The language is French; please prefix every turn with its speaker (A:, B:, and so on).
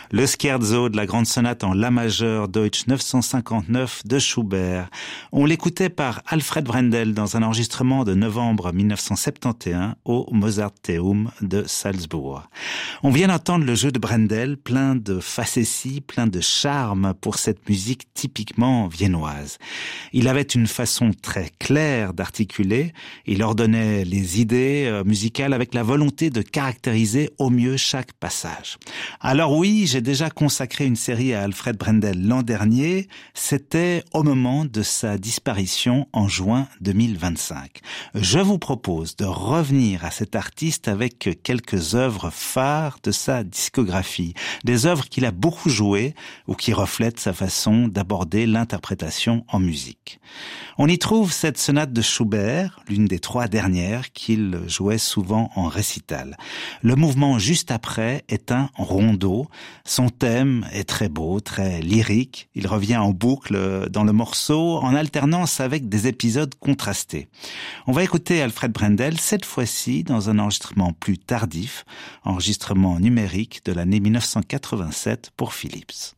A: le scherzo de la grande sonate en la majeur Deutsch 959 de Schubert. On l'écoutait par Alfred Brendel dans un enregistrement de novembre 1971 au Mozarteum de Salzbourg. On vient d'entendre le jeu de Brendel, plein de facéties, plein de charme pour cette musique typiquement viennoise. Il avait une façon très claire d'articuler, il ordonnait les idées musicales avec la volonté de caractériser au mieux chaque passage. Alors oui, j'ai déjà consacré une série à Alfred Brendel l'an dernier, c'était au moment de sa disparition en juin 2025. Je vous propose de revenir à cet artiste avec quelques œuvres phares de sa discographie, des œuvres qu'il a beaucoup jouées ou qui reflètent sa façon d'aborder l'interprétation en musique. On y trouve cette sonate de Schubert, l'une des 3 dernières qu'il jouait souvent en récital. Le mouvement juste après est un rondo. Son thème est très beau, très lyrique. Il revient en boucle dans le morceau en alternance avec des épisodes contrastés. On va écouter Alfred Brendel, cette fois-ci dans un enregistrement plus tardif, enregistrement numérique de l'année 1987 pour Philips.